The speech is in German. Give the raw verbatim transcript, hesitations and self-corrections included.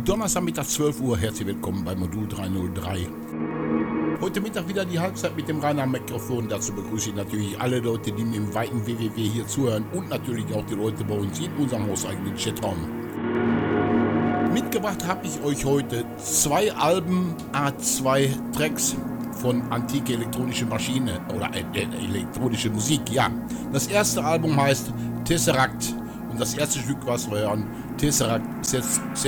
Donnerstagmittag zwölf Uhr, herzlich willkommen bei Modul dreihundertrei. Heute Mittag wieder die Halbzeit mit dem Rainer Mikrofon. Dazu begrüße ich natürlich alle Leute, die mir im weiten W W W hier zuhören und natürlich auch die Leute bei uns in unserem hauseigenen Chatraum. Mitgebracht habe ich euch heute zwei Alben, A zwei Tracks von Antike Elektronische Maschine oder äh, elektronische Musik, ja. Das erste Album heißt Tesseract und das erste Stück, was wir hören, Tesseract